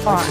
fun.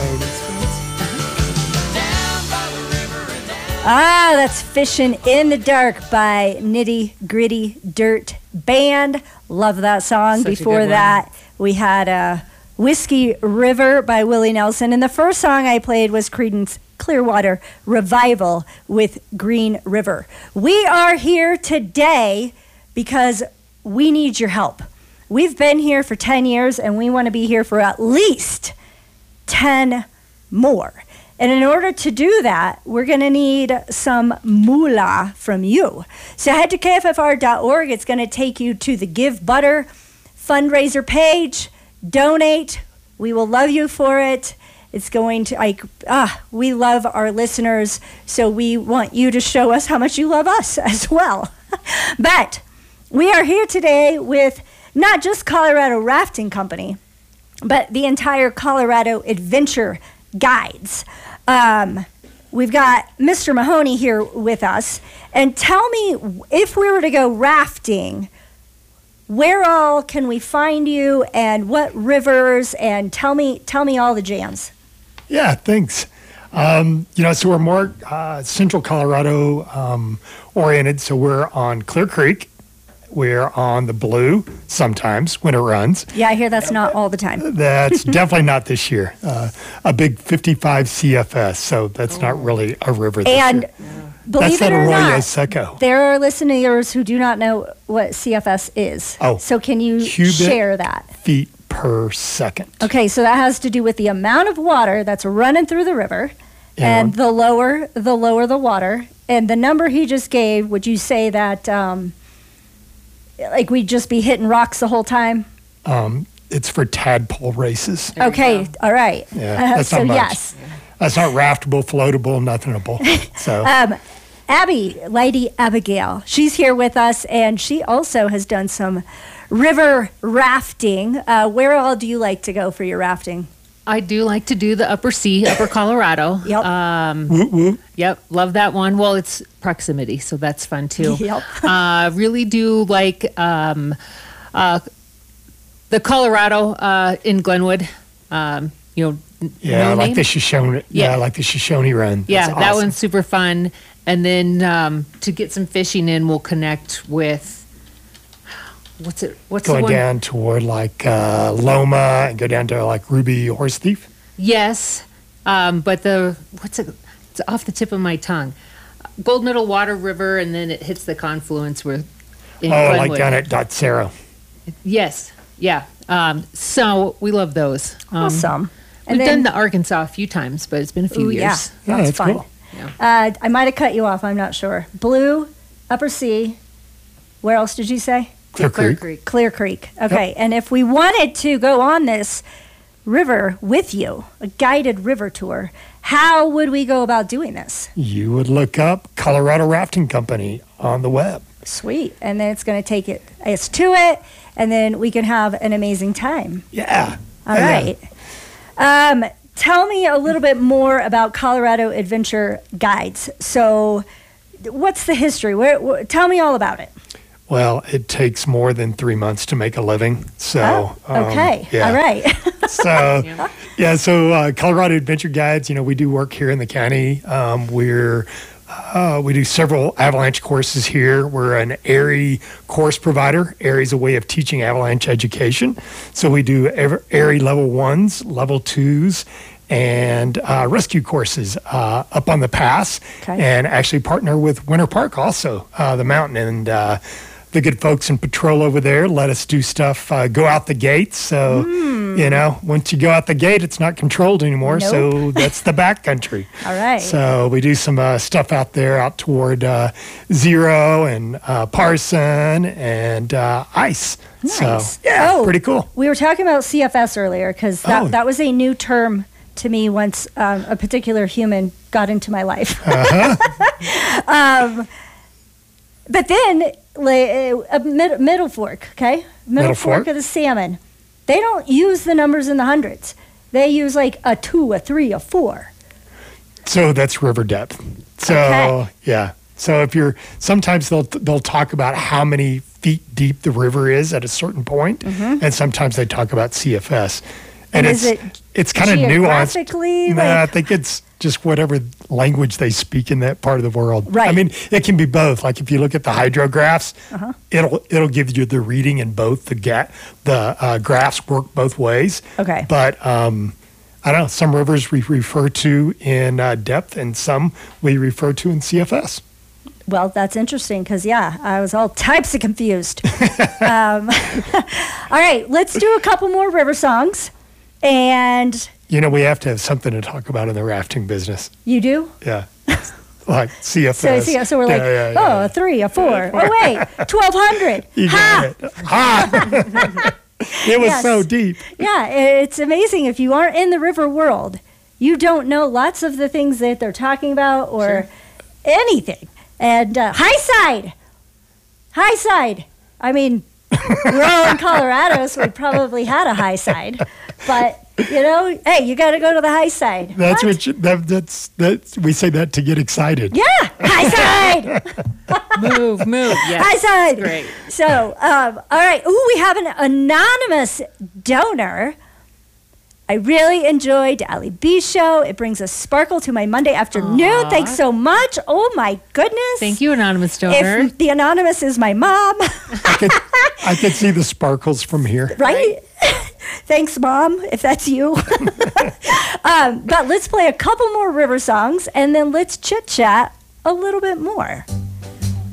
That's Fishing in the Dark by Nitty Gritty Dirt Band. Love that song. Before that, we had Whiskey River by Willie Nelson. And the first song I played was Creedence Clearwater Revival with Green River. We are here today because we need your help. We've been here for 10 years and we want to be here for at least 10 more. And in order to do that, we're going to need some moolah from you. So head to kffr.org. It's going to take you to the Give Butter fundraiser page. Donate. We will love you for it. It's going to, we love our listeners, so we want you to show us how much you love us as well. But we are here today with not just Colorado Rafting Company, but the entire Colorado Adventure Guides. We've got Mr. Mahoney here with us. And tell me, if we were to go rafting, where all can we find you and what rivers, and tell me all the jams. Yeah, thanks. So we're more central Colorado oriented. So we're on Clear Creek. We're on the Blue sometimes when it runs. Yeah, I hear that's not all the time. That's definitely not this year. A big 55 CFS, so that's not really a river this and year. Believe that's it or not, Seco. there are listeners who do not know what CFS is. Oh, so can you share that? Feet per second. Okay, so that has to do with the amount of water that's running through the river, and the lower the water. And the number he just gave, would you say that we'd just be hitting rocks the whole time? It's for tadpole races. Okay, all right. Yeah, that's not much. Yes. That's not raftable, floatable, nothingable. So. Lady Abigail, she's here with us, and she also has done some river rafting. Where all do you like to go for your rafting? I do like to do the Upper C, Upper Colorado. Yep. Yep, love that one. Well, it's proximity, so that's fun too. Yep. Really do like the Colorado in Glenwood. Yeah, I like the Shoshone. Yeah, I like the Shoshone run. Yeah, That's that awesome. one's super fun. And then to get some fishing in, we'll connect with what's going the one? Down toward Loma and go down to Ruby Horse Thief. Yes, but it's off the tip of my tongue. Gold Middle Water River, and then it hits the confluence in Glenwood. Down at Dotsero. Yes, yeah. So we love those. Awesome. We've done the Arkansas a few times, but it's been a few years. Yeah, that's fun. Cool. Yeah. I might have cut you off. I'm not sure. Blue, Upper C. Where else did you say? Clear Creek. Clear Creek. Okay. Yep. And if we wanted to go on this river with you, a guided river tour, how would we go about doing this? You would look up Colorado Rafting Company on the web. Sweet. And then it's going to take us to it, and then we can have an amazing time. Yeah. All right. Tell me a little bit more about Colorado Adventure Guides. So what's the history? Tell me all about it. Well, it takes more than 3 months to make a living. So, okay. Yeah. All right. So Colorado Adventure Guides, we do work here in the county. We do several avalanche courses here. We're an ARI course provider. ARI is a way of teaching avalanche education. So we do ARI level 1s, level 2s, and rescue courses up on the pass. Okay. And actually partner with Winter Park also, the mountain. And the good folks in patrol over there let us do stuff, go out the gate. So, once you go out the gate, it's not controlled anymore. Nope. So that's the backcountry. All right. So we do some stuff out there, out toward Zero and Parson and Ice. Nice. So, pretty cool. We were talking about CFS earlier because that was a new term to me once a particular human got into my life. But then Middle Fork, okay? Middle Fork of the Salmon. They don't use the numbers in the hundreds. They use a 2, a 3, a 4. So that's river depth. So, yeah. So sometimes they'll talk about how many feet deep the river is at a certain point, and sometimes they talk about CFS. And it's kind of nuanced. I think it's just whatever language they speak in that part of the world. Right. I mean, it can be both. Like if you look at the hydrographs, it'll give you the reading in both. The graphs work both ways. Okay. But I don't know. Some rivers we refer to in depth, and some we refer to in CFS. Well, that's interesting because, I was all types of confused. All right, let's do a couple more river songs. And we have to have something to talk about in the rafting business. You do? Yeah. Like CFS. So we're like, a 3, a 4. Oh, wait, 1,200. You got it. Ha! It was so deep. Yeah, it's amazing. If you aren't in the river world, you don't know lots of the things that they're talking about or anything. And high side. I mean, we're all in Colorado, so we probably had a high side. But, hey, you got to go to the high side. That's what we say that to get excited. Yeah, high side. Move. Yes. High side. Great. So, all right. Ooh, we have an anonymous donor. I really enjoyed Ali B's show. It brings a sparkle to my Monday afternoon. Aww. Thanks so much. Oh, my goodness. Thank you, anonymous donor. If the anonymous is my mom. I could see the sparkles from here. Right? Thanks, Mom, if that's you. But let's play a couple more river songs, and then let's chit-chat a little bit more.